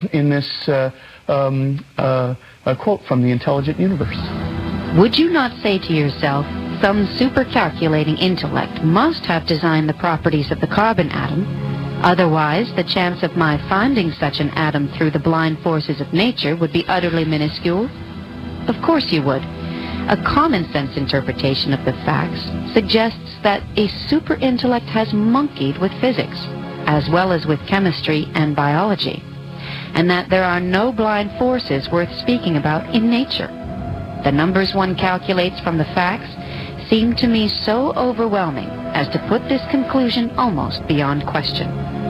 in this quote from The Intelligent Universe. Would you not say to yourself, some super-calculating intellect must have designed the properties of the carbon atom? Otherwise, the chance of my finding such an atom through the blind forces of nature would be utterly minuscule? Of course you would. A common-sense interpretation of the facts suggests that a super-intellect has monkeyed with physics, as well as with chemistry and biology, and that there are no blind forces worth speaking about in nature. The numbers one calculates from the facts seem to me so overwhelming as to put this conclusion almost beyond question.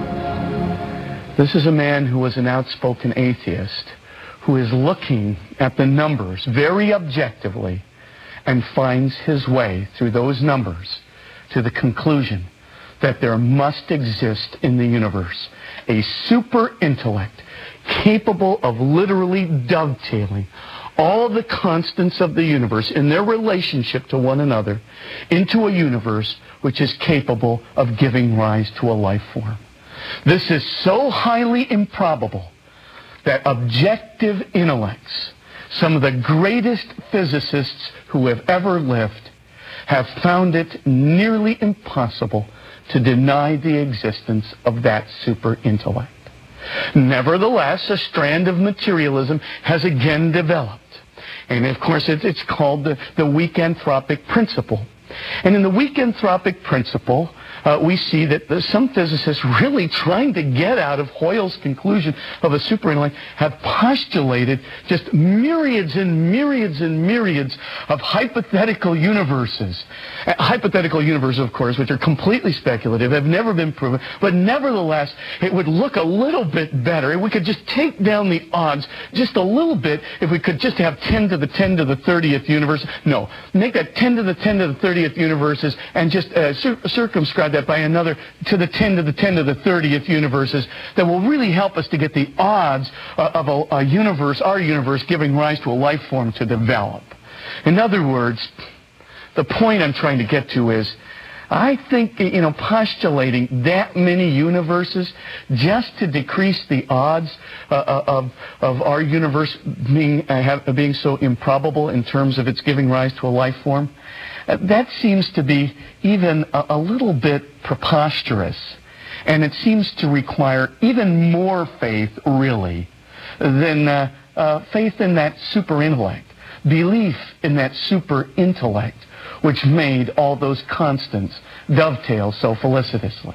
This is a man who was an outspoken atheist, who is looking at the numbers very objectively and finds his way through those numbers to the conclusion that there must exist in the universe a super intellect capable of literally dovetailing all the constants of the universe in their relationship to one another into a universe which is capable of giving rise to a life form. This is so highly improbable that objective intellects, some of the greatest physicists who have ever lived, have found it nearly impossible to deny the existence of that super intellect. Nevertheless, a strand of materialism has again developed. And of course, it's called the weak anthropic principle. And in the weak anthropic principle, we see that some physicists really trying to get out of Hoyle's conclusion of a superintellect have postulated just myriads and myriads and myriads of hypothetical universes. Hypothetical universes, of course, which are completely speculative, have never been proven, but nevertheless, it would look a little bit better if we could just take down the odds just a little bit, if we could just have 10 to the 10 to the 30th universe. No, make that 10 to the 10 to the 30th universes and just circumscribe that by another to the 10 to the 10 to the 30th universes that will really help us to get the odds of a universe, our universe, giving rise to a life form to develop. In other words, the point I'm trying to get to is, I think, postulating that many universes just to decrease the odds of our universe being so improbable in terms of its giving rise to a life form, that seems to be even a little bit preposterous. And it seems to require even more faith, really, than faith in that super intellect, belief in that super intellect, which made all those constants dovetail so felicitously.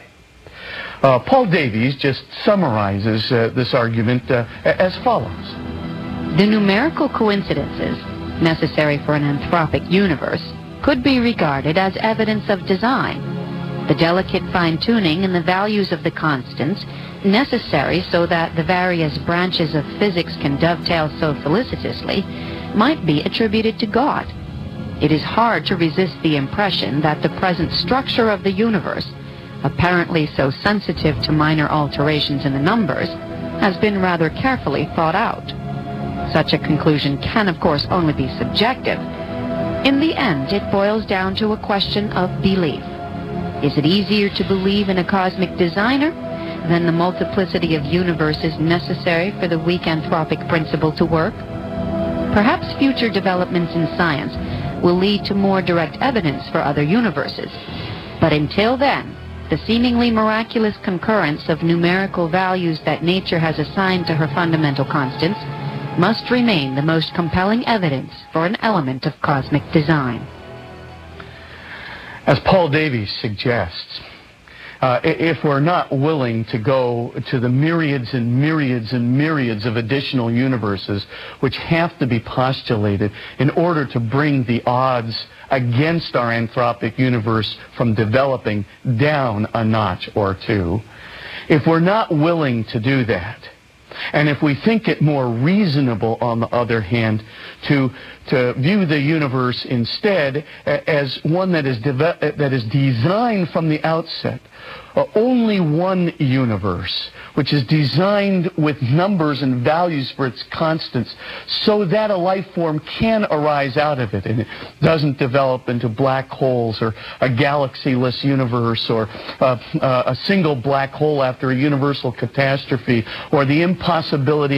Paul Davies just summarizes this argument as follows. The numerical coincidences necessary for an anthropic universe could be regarded as evidence of design. The delicate fine-tuning in the values of the constants necessary so that the various branches of physics can dovetail so felicitously might be attributed to God. It is hard to resist the impression that the present structure of the universe, apparently so sensitive to minor alterations in the numbers, has been rather carefully thought out. Such a conclusion can, of course, only be subjective. In the end, it boils down to a question of belief. Is it easier to believe in a cosmic designer than the multiplicity of universes necessary for the weak anthropic principle to work? Perhaps future developments in science will lead to more direct evidence for other universes. But until then, the seemingly miraculous concurrence of numerical values that nature has assigned to her fundamental constants must remain the most compelling evidence for an element of cosmic design. As Paul Davies suggests, if we're not willing to go to the myriads and myriads and myriads of additional universes which have to be postulated in order to bring the odds against our anthropic universe from developing down a notch or two, if we're not willing to do that, and if we think it more reasonable, on the other hand, to view the universe instead as one that is designed from the outset only one universe, which is designed with numbers and values for its constants so that a life form can arise out of it, and it doesn't develop into black holes or a galaxy-less universe or a single black hole after a universal catastrophe or the impossibility